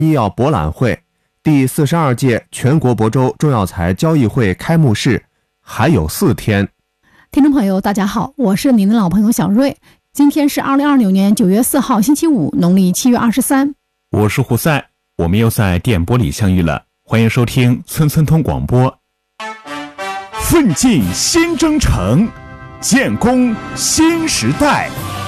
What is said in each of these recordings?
医药博览会第42届全国亳州中药材交易会开幕式还有4天。 听众朋友大家好，我是您的老朋友小瑞。今天是2026年9月4号星期五，农历7月23。 我是胡赛，我们又在电波里相遇了，欢迎收听村村通广播。奋进新征程，建功新时代。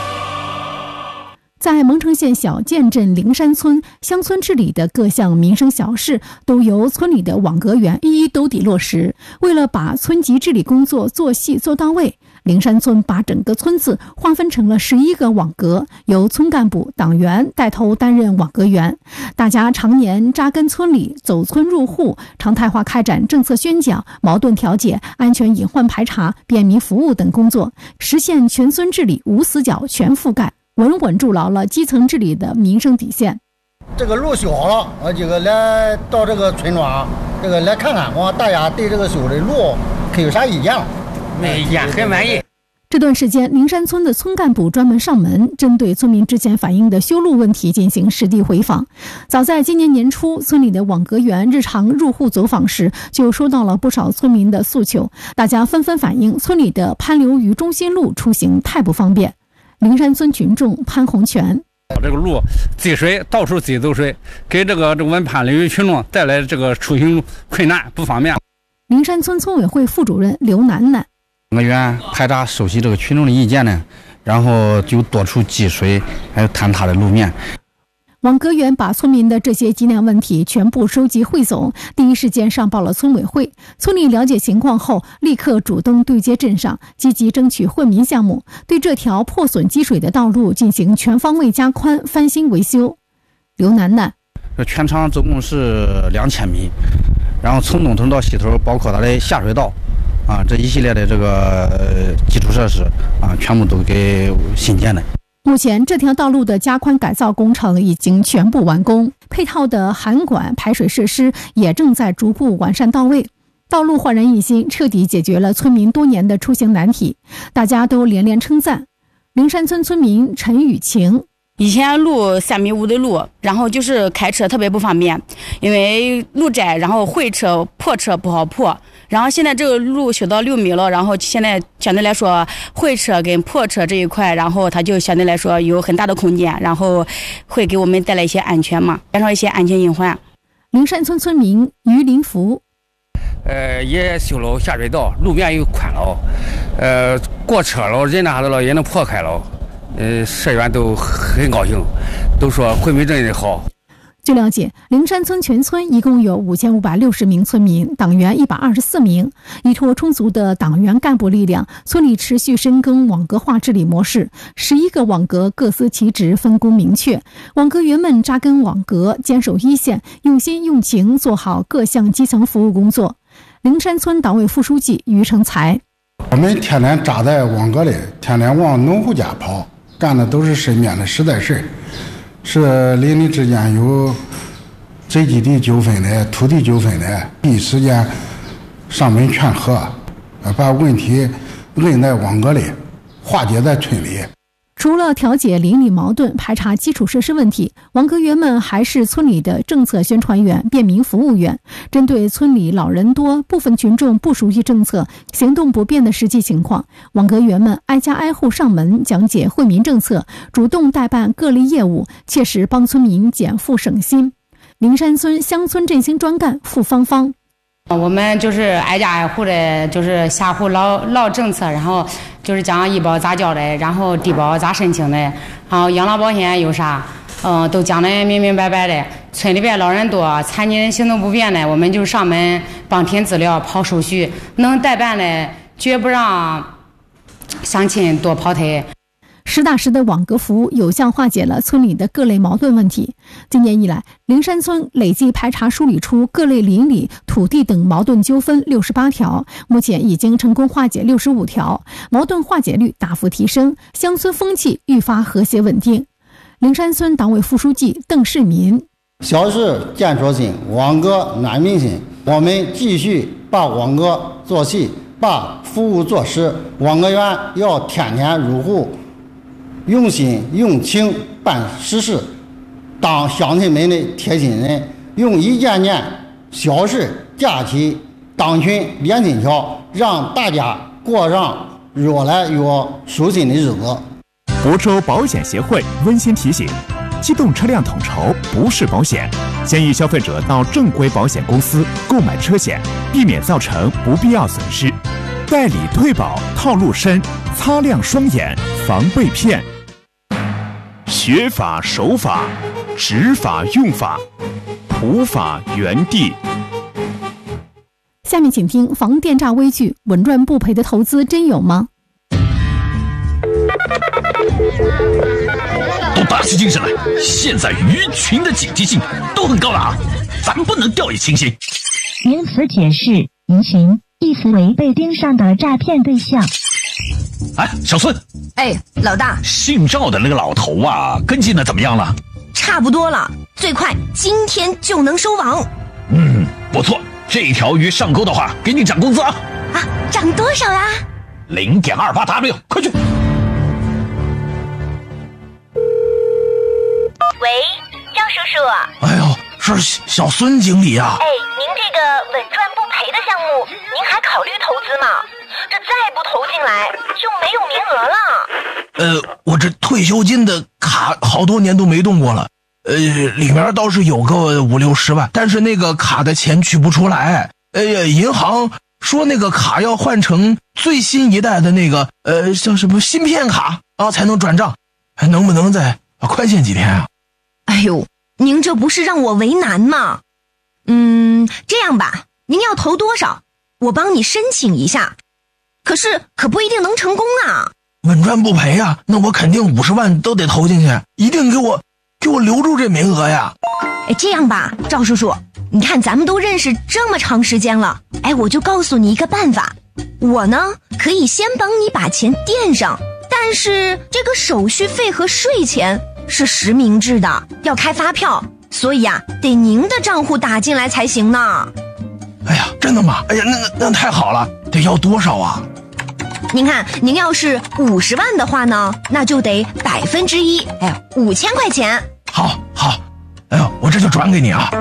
在蒙城县小建镇灵山村，乡村治理的各项民生小事都由村里的网格员一一兜底落实。为了把村级治理工作做细做到位，灵山村把整个村子划分成了11个网格，由村干部、党员带头担任网格员。大家常年扎根村里，走村入户，常态化开展政策宣讲、矛盾调解、安全隐患排查、便民服务等工作，实现全村治理无死角、全覆盖，稳稳筑牢了基层治理的民生底线。 这个路修好了，我几个来到这个村庄，这个来看看，大家对这个修的路可有啥意见？ 没意见，很满意。 这段时间，灵山村的村干部专门上门，针对村民之前反映的修路问题进行实地回访。早在今年年初，村里的网格员日常入户走访时，就收到了不少村民的诉求，大家纷纷反映村里的潘流鱼中心路出行太不方便。灵山村群众潘洪全： 这个路积水，到处积走水，给这个我们潘流鱼群众带来这个出行困难不方便。 灵山村村委会副主任刘楠楠： 网格员排查收集这个群众的意见呢，然后就多处积水，还有坍塌的路面。 网格员把村民的这些急难问题全部收集汇总，第一时间上报了村委会。村里了解情况后，立刻主动对接镇上，积极争取惠民项目，对这条破损积水的道路进行全方位加宽、翻新维修。刘楠楠： 全长总共是2000米，然后从东头到西头，包括它的下水道这一系列的这个基础设施全部都给新建的。 目前这条道路的加宽改造工程已经全部完工，配套的涵管排水设施也正在逐步完善到位。道路焕然一新，彻底解决了村民多年的出行难题，大家都连连称赞。灵山村村民陈雨晴： 以前路3.5米的路，然后就是开车特别不方便，因为路窄，然后会车破车不好破。然后现在这个路修到6米了，然后现在相对来说会车跟破车这一块，然后它就相对来说有很大的空间，然后会给我们带来一些安全嘛，减少一些安全隐患。 灵山村村民于林福： 也修了下水道，路面又宽了，过车了，人哪的了也能破开了，社员都很高兴，都说惠民镇的好。 据了解，灵山村全村一共有5560名村民，党员124名。依托充足的党员干部力量，村里持续深耕网格化治理模式，11个网格各司其职，分工明确。网格员们扎根网格，坚守一线，用心用情做好各项基层服务工作。灵山村党委副书记于成才： 我们天天扎在网格里，天天往农户家跑，干的都是身边的实在事，是邻里之间有宅基地纠纷的、土地纠纷的，第一时间上门劝和，把问题摁在网格里，化解在村里。 除了调解邻里矛盾、排查基础设施问题，网格员们还是村里的政策宣传员、便民服务员。针对村里老人多、部分群众不熟悉政策、行动不便的实际情况，网格员们挨家挨户上门讲解惠民政策，主动代办各类业务，切实帮村民减负省心。灵山村乡村振兴专干付芳芳： 我们就是挨家挨户的，就是下户唠政策，然后就是讲医保咋交的，然后低保咋申请的，然后养老保险有啥，都讲得明明白白的。村里边老人多，残疾人行动不便的，我们就上门帮填资料、跑手续，能代办的绝不让乡亲多跑腿。 实打实的网格服务有效化解了村里的各类矛盾问题。今年以来，灵山村累计排查梳理出各类邻里、土地等矛盾纠纷68条，目前已经成功化解65条，矛盾化解率大幅提升，乡村风气愈发和谐稳定。灵山村党委副书记邓世民： 小事见着心，网格暖民心。我们继续把网格做细，把服务做实。网格员要天天入户，用心用情办实事， 当乡亲们的贴心人，用一件件小事、假期、党群连心桥，让大家过上越来越舒心的日子。 亳州保险协会温馨提醒：机动车辆统筹不是保险，建议消费者到正规保险公司购买车险，避免造成不必要损失。代理退保套路深，擦亮双眼防被骗。学法守法，执法用法，普法原地。 下面请听防电诈微剧，稳赚不赔的投资真有吗？ 都打起精神来！现在鱼群的警惕性都很高了啊，咱不能掉以轻心。 原词解释：鱼群意思为被盯上的诈骗对象。 哎，小孙。 哎，老大。 姓赵的那个老头啊，跟进的怎么样了？ 差不多了，最快今天就能收网。 不错，这条鱼上钩的话，给你涨工资啊！ 啊，涨多少呀 ？0.28W， 快去！ 喂，赵叔叔。 哎呦，是小孙经理啊。 哎，您这个稳赚不赔的项目，您还考虑投资吗？这再不投进来就没有名额了。 我这退休金的卡好多年都没动过了，里面倒是有个50-60万，但是那个卡的钱取不出来。银行说那个卡要换成最新一代的那个叫什么芯片卡啊，才能转账，还能不能再宽限几天啊？ 哎呦，您这不是让我为难吗？这样吧，您要投多少，我帮你申请一下，可是可不一定能成功啊。 稳赚不赔啊，那我肯定50万都得投进去，一定给我留住这名额呀。 哎，这样吧，赵叔叔，你看咱们都认识这么长时间了，哎，我就告诉你一个办法，我呢可以先帮你把钱垫上，但是这个手续费和税钱是实名制的，要开发票，所以啊，得您的账户打进来才行呢。 哎呀，真的吗？哎呀，那太好了，得要多少啊？ 您看，您要是50万的话呢，那就得1%，哎，5000块钱。 好，哎呦，我这就转给你啊。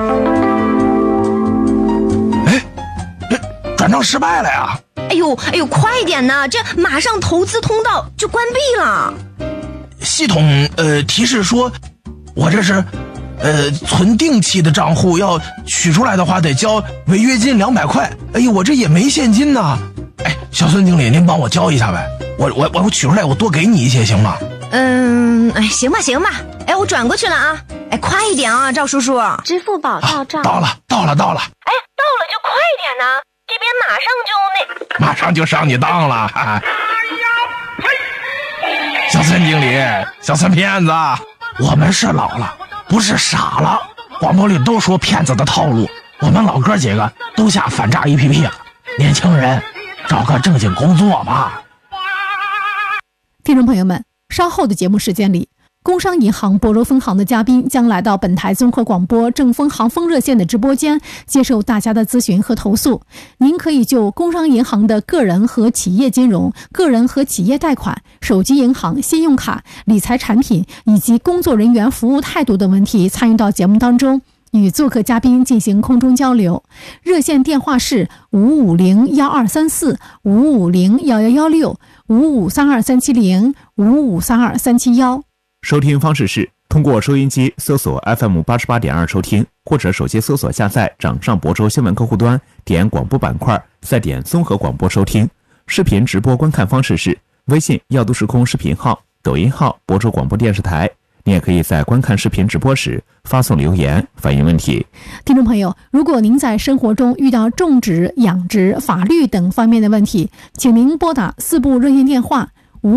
哎，这转账失败了呀！ 哎呦，快点呐，这马上投资通道就关闭了。 系统提示说，我这是存定期的账户，要取出来的话得交违约金200块。哎呦，我这也没现金呐。哎，小孙经理，您帮我交一下呗，我取出来，我多给你一些行吗？ 行吧，哎，我转过去了啊，哎，快一点啊，赵叔叔。 支付宝到账。 到了。哎，到了就快点呢，这边马上就上你当了。小孙经理，小孙骗子，我们是老了，不是傻了。广播里都说骗子的套路，我们老哥几个都下反诈 APP 了。年轻人，找个正经工作吧。 听众朋友们，稍后的节目时间里，工商银行亳州分行的嘉宾将来到本台综合广播正风行风热线的直播间，接受大家的咨询和投诉。您可以就工商银行的个人和企业金融、个人和企业贷款、手机银行、信用卡、理财产品以及工作人员服务态度等问题参与到节目当中，与做客嘉宾进行空中交流。热线电话是550-1234、550-1116、5532370、5532371。 收听方式是通过收音机搜索 FM88.2 收听，或者手机搜索下载掌上亳州新闻客户端，点广播板块，再点综合广播收听。视频直播观看方式是微信耀都时空视频号、抖音号亳州广播电视台。你也可以在观看视频直播时发送留言反映问题。 听众朋友，如果您在生活中遇到种植、养殖、法律等方面的问题，请您拨打4部热线电话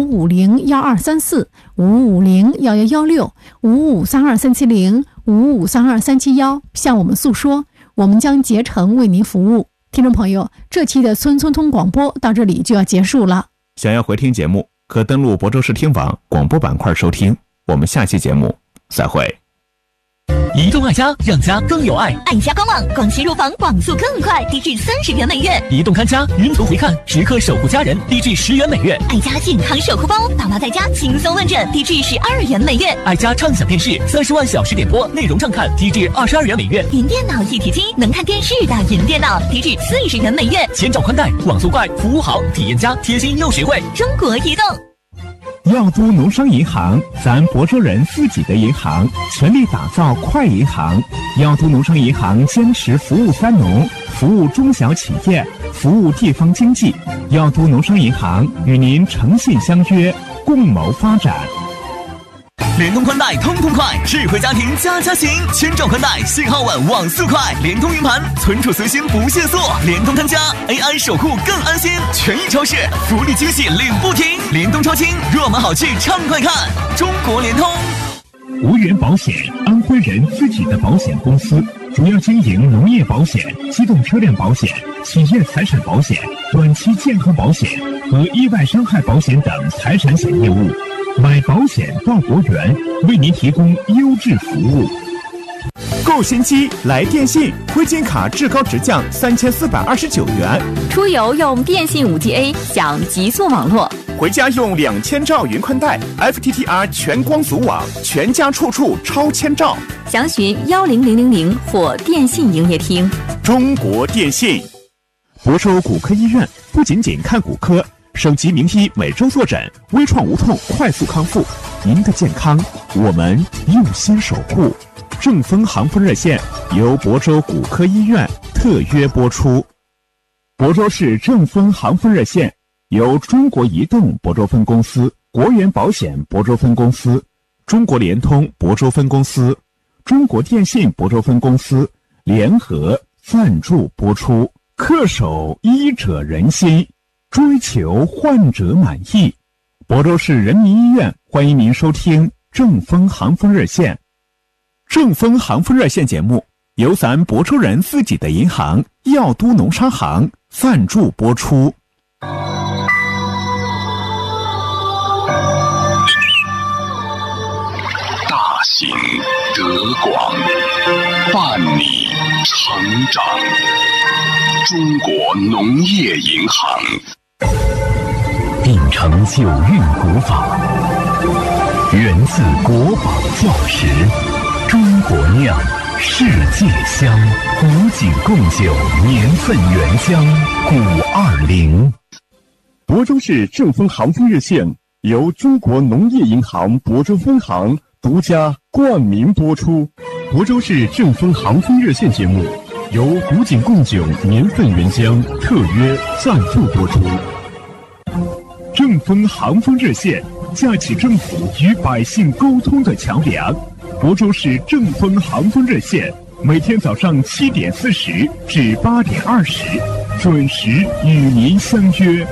550-1234、550-1116、5532370、5532371向我们诉说，我们将竭诚为您服务。听众朋友，这期的村村通广播到这里就要结束了。 想要回听节目，可登录亳州市听网广播板块收听。我们下期节目再会。 移动爱家，让家更有爱。 爱家官网，广西入房网速更快，低至30元每月。 移动看家，云图回看，时刻守护家人，低至10元每月。 爱家健康守护包，爸妈在家轻松问诊，低至12元每月。 爱家畅享电视，30万小时点播，内容畅看，低至22元每月。 云电脑一体机，能看电视的云电脑，低至40元每月。 千兆宽带，网速快，服务好，体验佳，贴心又实惠。 中国移动。 耀都农商银行，咱亳州人自己的银行，全力打造快银行。耀都农商银行坚持服务三农，服务中小企业，服务地方经济。耀都农商银行与您诚信相约，共谋发展。 联通宽带通通快，智慧家庭家家行，千兆宽带，信号稳，网速快，联通云盘，存储随心不限速，联通看家 AI 守护更安心，权益超市福利惊喜领不停，联通超轻，若买好去畅快看，中国联通。 无源保险，安徽人自己的保险公司，主要经营农业保险、机动车辆保险、企业财产保险、短期健康保险和意外伤害保险等财产险业务。买保险到国源，为您提供优质服务。 购新机来电信，挥金卡至高直降3429元。 出游用电信 5G-A 享极速网络， 回家用2000兆云宽带 FTTR 全光组网，全家处处超千兆。 详询10000或电信营业厅。 中国电信。亳州骨科医院不仅仅看骨科，省级名医每周坐诊，微创无痛，快速康复。您的健康，我们用心守护。正风航风热线由亳州骨科医院特约播出。亳州市正风航风热线由中国移动亳州分公司、国源保险亳州分公司、中国联通亳州分公司、中国电信亳州分公司联合赞助播出。恪守医者仁心，追求患者满意。亳州市人民医院欢迎您收听正风航风热线。正风航风热线节目由咱亳州人自己的银行耀都农商行赞助播出。 大行德广，伴你成长。中国农业银行秉承九韵古法，源自国宝教识，中国酿，世界香，古井贡酒，年份原香520。 亳州市正风航风热线由中国农业银行亳州分行独家冠名播出。亳州市正风航风热线节目由古井贡酒年份原香特约赞助播出。正风航风热线架起政府与百姓沟通的桥梁。亳州市正风航风热线每天早上7点40至8点20准时与您相约。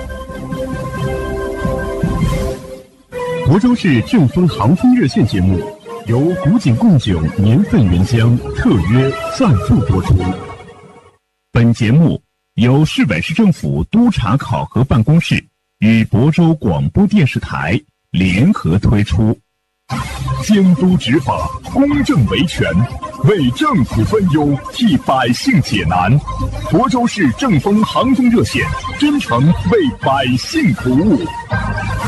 亳州市正风航风热线节目由古井贡酒年份原香特约赞助播出。本节目由市委市政府督查考核办公室与亳州广播电视台联合推出。监督执法，公正维权，为政府分忧，替百姓解难。亳州市正风航风热线真诚为百姓服务。